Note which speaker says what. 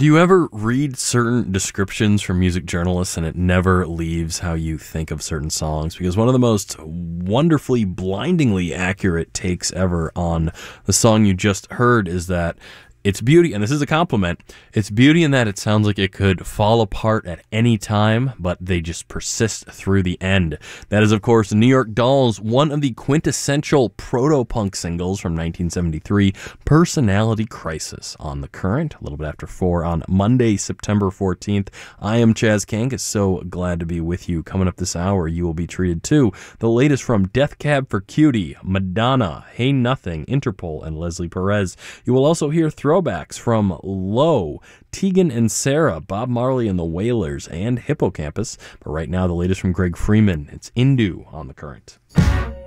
Speaker 1: Do you ever read certain descriptions from music journalists and it never leaves how you think of certain songs? Because one of the most wonderfully, blindingly accurate takes ever on the song you just heard is that its beauty, and this is a compliment, its beauty in that it sounds like it could fall apart at any time, but they just persist through the end. That is, of course, New York Dolls, one of the quintessential proto-punk singles from 1973, Personality Crisis, on The Current, a little bit after 4 on Monday, September 14th. I am Chaz Kangas, so glad to be with you. Coming up this hour, you will be treated to the latest from Death Cab for Cutie, Madonna, Hey Nothing, Interpol, and Leslie Perez. You will also hear throwbacks from Low, Tegan and Sarah, Bob Marley and the Wailers, and Hippocampus. But right now, the latest from Greg Freeman. It's Indu on The Current.